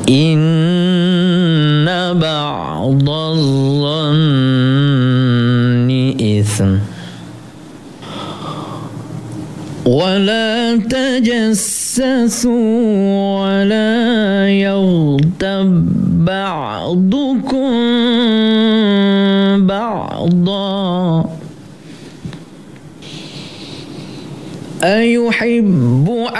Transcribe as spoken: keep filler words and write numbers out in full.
إن بعض الظن إثم ولا تجسسوا ولا يغتب بعضكم بعضا أيحب